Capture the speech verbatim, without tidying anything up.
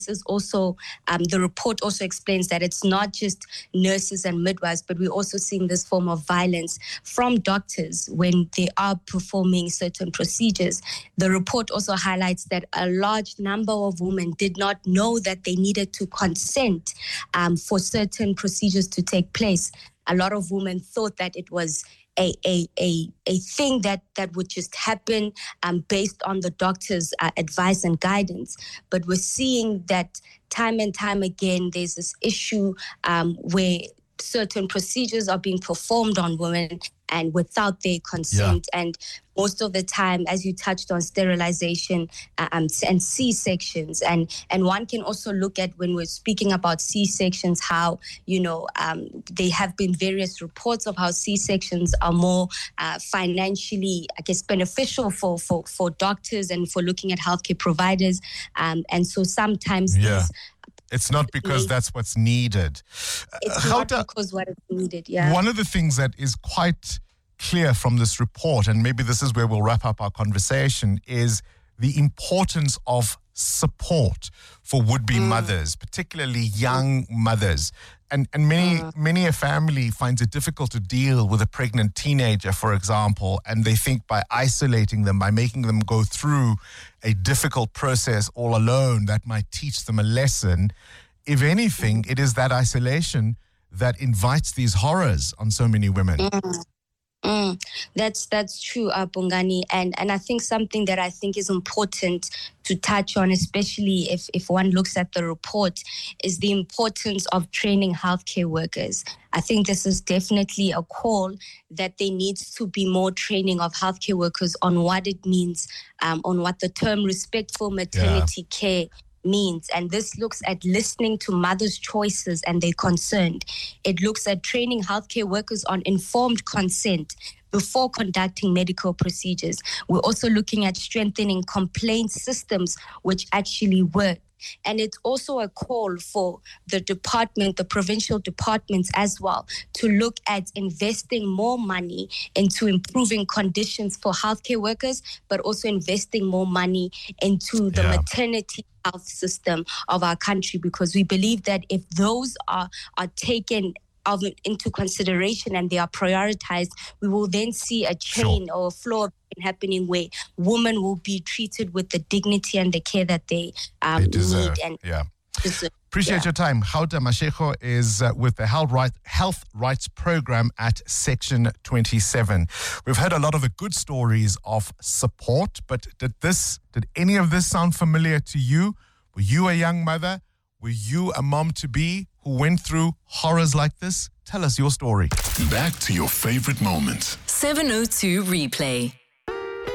is also, um, the report also explains that it's not just nurses and midwives, but we're also seeing this form of violence from doctors when they are performing certain procedures. The report also highlights that a large number of women did not know that they needed to consent um, for certain procedures to take place. A lot of women thought that it was A, a a a thing that that would just happen um, based on the doctor's uh, advice and guidance. But we're seeing that time and time again, there's this issue um, where certain procedures are being performed on women and without their consent. Yeah. And most of the time, as you touched on, sterilization uh, um, and C-sections. And, and one can also look at, when we're speaking about C-sections, how, you know, um, there have been various reports of how C-sections are more uh, financially, I guess, beneficial for, for, for doctors and for looking at healthcare providers. Um, and so sometimes yeah. these... It's not because that's what's needed. It's not because what is needed, yeah. One of the things that is quite clear from this report, and maybe this is where we'll wrap up our conversation, is the importance of support for would-be mm. mothers, particularly young mothers. And and many mm. many a family finds it difficult to deal with a pregnant teenager, for example, and they think by isolating them, by making them go through a difficult process all alone, that might teach them a lesson. If anything, it is that isolation that invites these horrors on so many women. Mm. Mm, that's that's true, uh, Bongani, and and I think something that I think is important to touch on, especially if if one looks at the report, is the importance of training healthcare workers. I think this is definitely a call that there needs to be more training of healthcare workers on what it means, um, on what the term respectful maternity yeah. care means. And this looks at listening to mothers' choices and their concern. It looks at training healthcare workers on informed consent before conducting medical procedures. We're also looking at strengthening complaint systems which actually work. And it's also a call for the department, the provincial departments as well, to look at investing more money into improving conditions for healthcare workers, but also investing more money into the yeah. maternity health system of our country, because we believe that if those are, are taken of into consideration and they are prioritized, we will then see a chain sure. or a flow happening where women will be treated with the dignity and the care that they, um, they deserve. need. And yeah. deserve. Appreciate yeah. your time. Hauda Mashego is uh, with the Health, right, Health Rights Program at Section twenty-seven. We've heard a lot of the good stories of support, but did this, did any of this sound familiar to you? Were you a young mother? Were you a mom-to-be who went through horrors like this? Tell us your story. Back to your favorite moments. seven oh two Replay.